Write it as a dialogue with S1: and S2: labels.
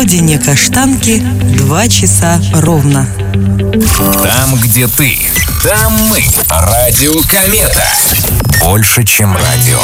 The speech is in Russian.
S1: родине Каштанки 2 часа ровно.
S2: Там, где ты, там мы. Радио Комета. Больше, чем радио.